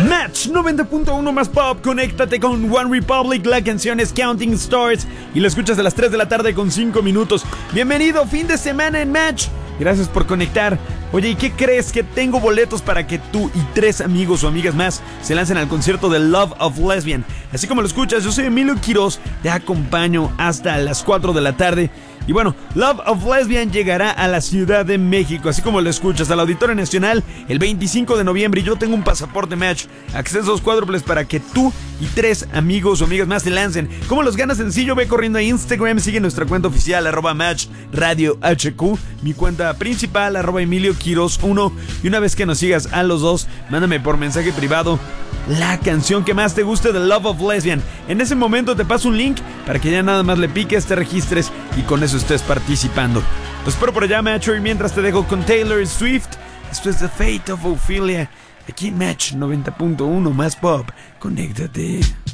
Match 90.1 más pop, conéctate con One Republic, la canción es Counting Stars y lo escuchas a las 3 de la tarde con 5 minutos. Bienvenido, fin de semana en Match. Gracias por conectar. Oye, ¿y qué crees? Que tengo boletos para que tú y 3 amigos o amigas más se lancen al concierto de Love of Lesbian. Así como lo escuchas, yo soy Emilio Quiroz, te acompaño hasta las 4 de la tarde. Y bueno, Love of Lesbian llegará a la Ciudad de México, así como lo escuchas, al Auditorio Nacional el 25 de noviembre. Y yo tengo un pasaporte Match, accesos cuádruples para que tú y 3 amigos o amigas más se lancen. ¿Cómo los ganas? Sencillo, ve corriendo a Instagram, sigue nuestra cuenta oficial, @Match Radio HQ, mi cuenta principal, @Emilio Quiroz 1. Y una vez que nos sigas a los dos, mándame por mensaje privado la canción que más te guste de Love of Lesbian. En ese momento te paso un link para que ya nada más le piques, te registres y con eso estés participando. Te espero por allá, Macho, y mientras te dejo con Taylor Swift. Esto es The Fate of Ophelia, aquí en Match 90.1 más pop. Conéctate.